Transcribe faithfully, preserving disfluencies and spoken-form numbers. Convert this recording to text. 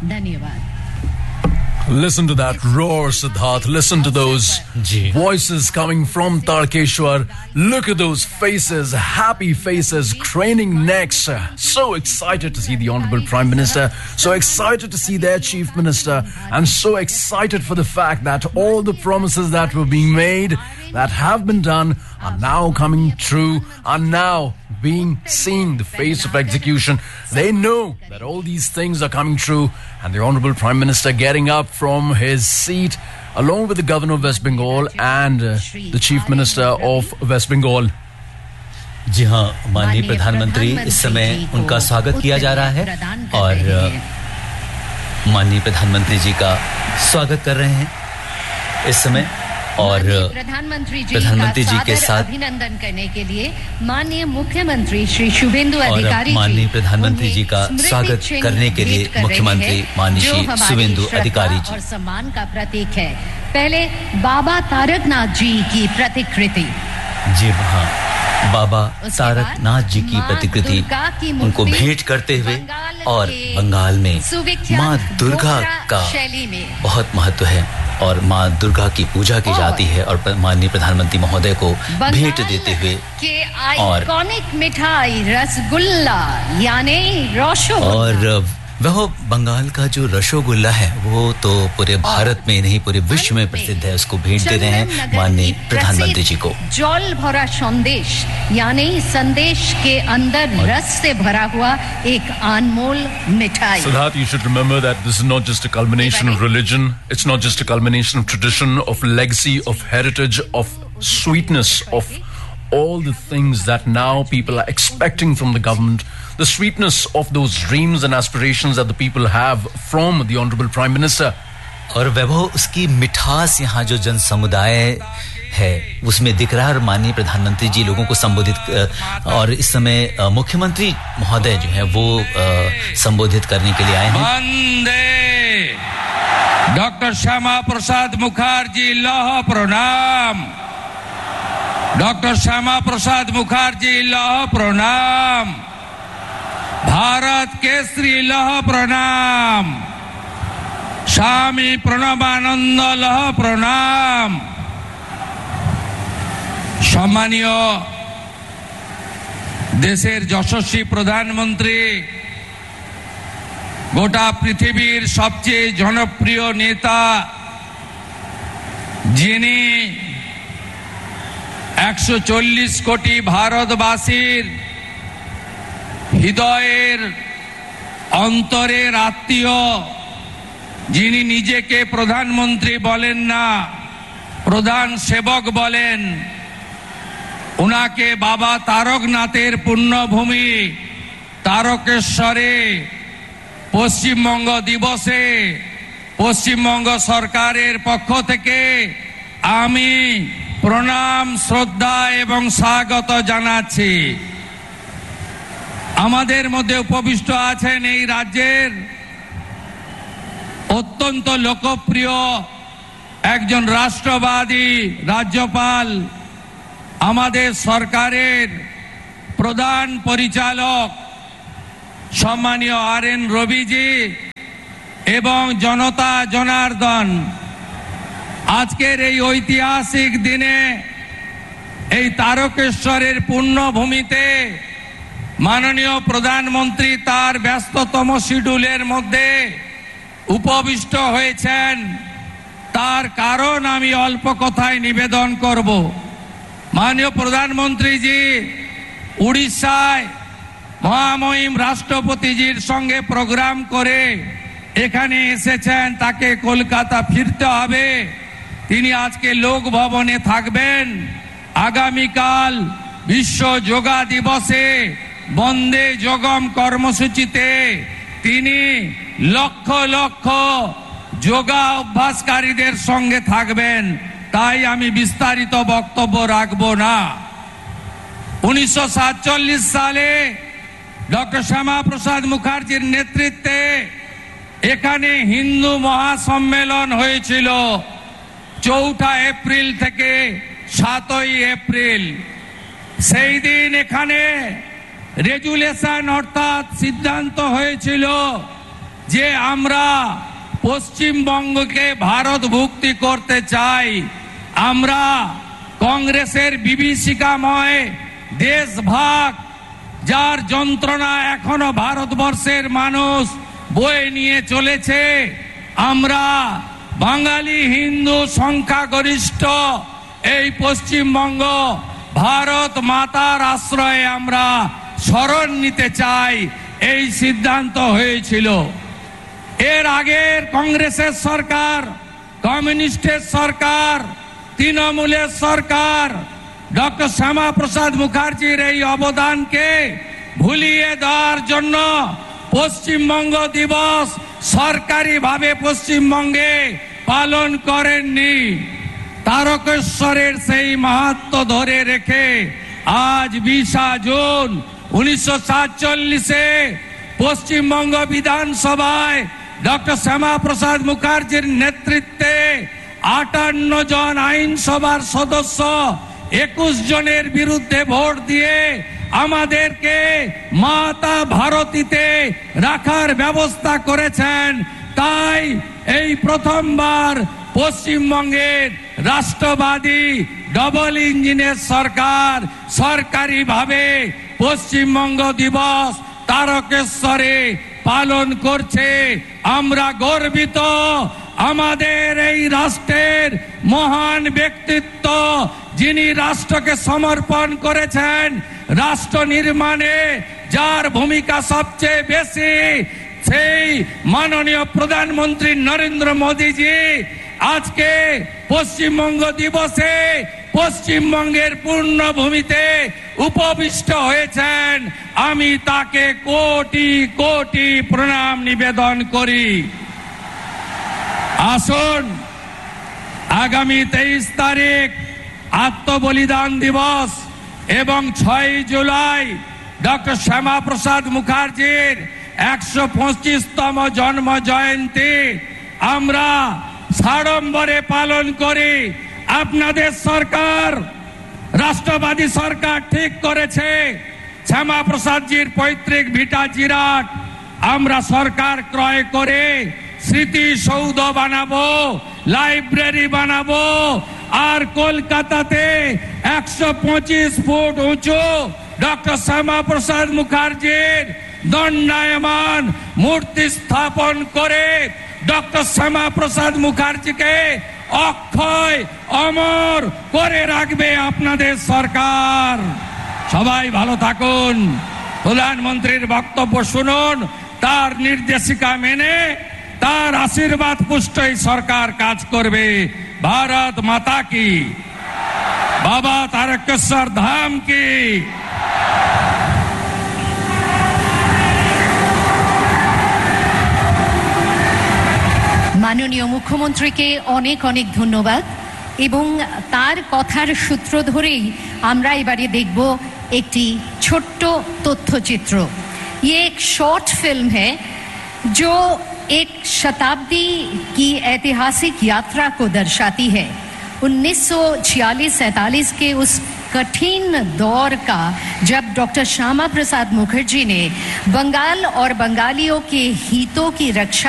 धन्यवाद. Listen to that roar, Siddharth. Listen to those voices coming from Tarkeshwar. Look at those faces, happy faces, craning necks. So excited to see the Honorable Prime Minister. So excited to see their Chief Minister. And so excited for the fact that all the promises that were being made, that have been done, are now coming true, are now being seen, the face of execution. They know that all these things are coming true, and the Honorable Prime Minister getting up from his seat along with the Governor of West Bengal and uh, the Chief Minister of West Bengal. जी हाँ, माननीय प्रधानमंत्री इस समय उनका स्वागत किया जा रहा है और माननीय प्रधानमंत्री जी का स्वागत कर रहे हैं इस समय और प्रधानमंत्री जी, प्रधानमंत्री जी के साथ अभिनंदन करने के लिए माननीय मुख्यमंत्री श्री शुभेंदु अधिकारी जी, माननीय प्रधानमंत्री जी का स्वागत करने के लिए मुख्यमंत्री माननीय श्री शुभेंदु अधिकारी जी और सम्मान का प्रतीक है. पहले बाबा तारकनाथ जी की प्रतिकृति. जी हाँ, बाबा तारकनाथ जी की प्रतिकृति उनको भेंट करते हुए और बंगाल में माँ दुर्गा का बहुत महत्व है और माँ दुर्गा की पूजा की जाती है और माननीय प्रधानमंत्री महोदय को भेंट देते हुए और आइकॉनिक मिठाई रसगुल्ला यानी रसगुल्ला और वह बंगाल का जो रसगुल्ला है वो तो पूरे भारत में नहीं पूरे विश्व में प्रसिद्ध है. उसको भेंट दे रहे हैं माननीय प्रधानमंत्री जी को. जल भरा संदेश यानी संदेश के अंदर रस से भरा हुआ एक अनमोल मिठाई. Siddharth, you should remember that this is not just a culmination of religion, it's not just a culmination of tradition, of legacy, of heritage, of sweetness, of all the things that now people are expecting from the government, the sweetness of those dreams and aspirations that the people have from the Honorable Prime Minister. और वैभव उसकी मिठास यहाँ जो जन समुदाय है उसमें दिख रहा है और माननीय प्रधानमंत्री जी लोगों को संबोधित और इस समय मुख्यमंत्री महोदय जो है वो संबोधित करने के लिए आए हैं. वंदे डॉक्टर श्यामा प्रसाद मुखर्जी लौह प्रणाम. डॉक्टर श्यामा प्रसाद मुखर्जी लौह प्रणाम. भारत केसरी लौह प्रणाम. स्वामी प्रणवानंद लौह प्रणाम. सम्मानीय देशेर यशस्वी प्रधानमंत्री गोटा पृथिवीर सबचेये जनप्रिय नेता जिनी একশো চল্লিশ কোটি ভারতবাসীর হৃদয়ের অন্তরের আত্মীয়, যিনি নিজেকে প্রধানমন্ত্রী বলেন না প্রধান সেবক বলেন, উনাকে বাবা তারকনাথের পুণ্যভূমি তারকেশ্বরে পশ্চিমবঙ্গ দিবসে পশ্চিমবঙ্গ সরকারের পক্ষ থেকে আমি প্রণাম শ্রদ্ধা এবং স্বাগত জানাচ্ছি. আমাদের মধ্যে উপবিষ্ট আছেন এই রাজ্যের অত্যন্ত লোকপ্রিয় একজন রাষ্ট্রবাদী রাজ্যপাল, আমাদের সরকারের প্রধান পরিচালক সম্মানীয় আর এন রবিজি এবং জনতা জনার্দন. আজকের এই ঐতিহাসিক দিনে এই তারকেশ্বরের পুণ্যভূমিতে মাননীয় প্রধানমন্ত্রী তার ব্যস্ততম শিডিউলের মধ্যে উপবিষ্ট হয়েছেন, তার কারণ আমি অল্প কথায় নিবেদন করব. মাননীয় প্রধানমন্ত্রীজি উড়িষ্যায় মহামহিম রাষ্ট্রপতিজির সঙ্গে প্রোগ্রাম করে এখানে এসেছেন, তাকে কলকাতা ফিরতে হবে। তিনি আজকে লোক ভবনে থাকবেন। আগামীকাল বিশ্ব যোগা দিবসে বন্দে যোগম কর্মসূচিতে তিনি লক্ষ লক্ষ যোগা অভ্যাসকারীদের সঙ্গে থাকবেন। তাই আমি বিস্তারিত বক্তব্য রাখব না। উনিশশো সাতচল্লিশ সালে ডক্টর শ্যামা প্রসাদ মুখার্জির নেতৃত্বে এখানে হিন্দু মহাসম্মেলন হয়েছিল চৌঠা এপ্রিল থেকে সাতই এপ্রিল। সেই দিন এখানে রেজুলেশন অর্থাৎ সিদ্ধান্ত হয়েছিল যে আমরা পশ্চিমবঙ্গকে ভারত ভুক্তি করতে চাই, আমরা কংগ্রেসের বিভীষিকাময় দেশভাগ, যার যন্ত্রণা এখনো ভারতবর্ষের মানুষ বয়ে নিয়ে চলেছে, আমরা বাঙালি হিন্দু সংখ্যাগরিষ্ঠ এই পশ্চিমবঙ্গ ভারত মাতার আশ্রয়ে আমরা শরণ নিতে চাই, এই সিদ্ধান্ত হয়েছিল। এর আগের কংগ্রেসের সরকার, কমিউনিস্টের সরকার, তৃণমূলের সরকার ডক্টর শ্যামাপ্রসাদ মুখার্জির এই অবদানকে ভুলিয়ে দেওয়ার জন্য পশ্চিমবঙ্গ দিবস সরকারিভাবে পশ্চিমবঙ্গে পালন করেননি। তারকেশ্বরের সেই মাহাত্ম্য ধরে রেখে আজ বিশে জুন উনিশশো সাতচল্লিশে পশ্চিমবঙ্গ বিধানসভায় ডক্টর শ্যামাপ্রসাদ মুখার্জির নেতৃত্বে আটান্ন জন আইনসভার সদস্য একুশ জনের বিরুদ্ধে ভোট দিয়ে আমাদেরকে মাতা ভারতীতে রাখার ব্যবস্থা করেছেন। তাই এই প্রথমবার পশ্চিমবঙ্গের রাষ্ট্রবাদী ডবল ইঞ্জিনের সরকার সরকারিভাবে পশ্চিমবঙ্গ দিবস তারকেশ্বরে পালন করছে। আমরা গর্বিত, আমাদের এই রাষ্ট্রের মহান ব্যক্তিত্ব, যিনি রাষ্ট্রকে সমর্পণ করেছেন, রাষ্ট্র নির্মাণে যার ভূমিকা সবচেয়ে বেশি, সেই মাননীয় প্রধানমন্ত্রী নরেন্দ্র মোদীজি আজকে পশ্চিমবঙ্গ দিবসে পশ্চিমবঙ্গের পূর্ণভূমিতে উপবিষ্ট হয়েছেন। আমি তাকে কোটি কোটি প্রণাম নিবেদন করি। আসুন আগামী তেইশ তারিখ আত্মবলিদান দিবস এবং ছয় জুলাই ডক্টর শ্যামাপ্রসাদ মুখার্জির একশো পঁচিশতম জন্ম জয়ন্তী আমরা সাড়ম্বরে পালন করি। আপনাদের সরকার, রাষ্ট্রবাদী সরকার ঠিক করেছে শ্যামাপ্রসাদজির পৈতৃক ভিটা জিরাট আমরা সরকার ক্রয় করে স্মৃতিসৌধ বানাবো, লাইব্রেরি বানাবো, আর কলকাতাতে একশো পঁচিশ ফুট উঁচু ডক্টর শ্যামাপ্রসাদ মুখার্জির দণ্ডায়মান মূর্তি স্থাপন করে ডক্টর শ্যামাপ্রসাদ মুখার্জিকে অক্ষয় অমর করে রাখবে আপনাদের সরকার। সবাই ভালো থাকুন, প্রধানমন্ত্রীর বক্তব্য শুনুন, তার নির্দেশিকা মেনে তার আশীর্বাদ পুষ্টই সরকার কাজ করবে। ভারত মাতা কি, বাবা তারকেশ্বর ধাম কি। মাননীয় মুখ্যমন্ত্রীকে অনেক অনেক ধন্যবাদ এবং তার কথার সূত্র ধরেই আমরা এবারে দেখব একটি ছোট্ট তথ্যচিত্র। ये एक शॉर्ट फिल्म है जो एक शताब्दी की ऐतिहासिक यात्रा को दर्शाती है। उन्नीस सौ छियालीस सैतालीस के उस कठिन दौर का, जब डॉक्टर श्यामा प्रसाद मुखर्जी ने बंगाल और बंगालियों के हितों की रक्षा